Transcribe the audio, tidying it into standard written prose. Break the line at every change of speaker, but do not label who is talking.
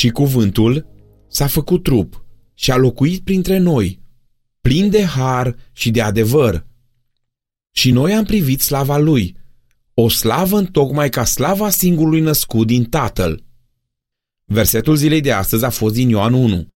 Și cuvântul s-a făcut trup și a locuit printre noi, plin de har și de adevăr. Și noi am privit slava lui, o slavă întocmai ca slava singurului născut din Tatăl. Versetul zilei de astăzi a fost din Ioan 1.